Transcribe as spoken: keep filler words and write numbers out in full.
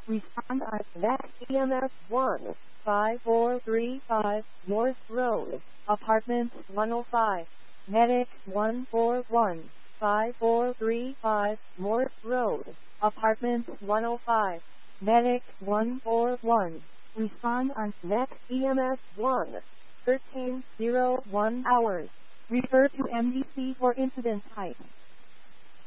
Respond on that E M S one, five four three five, North Road, Apartment one oh five. Medic one four one, five four three five, North Road, Apartment one oh five. Medic one four one. Respond on next E M S one, thirteen oh one hours. Refer to M D C for incident type.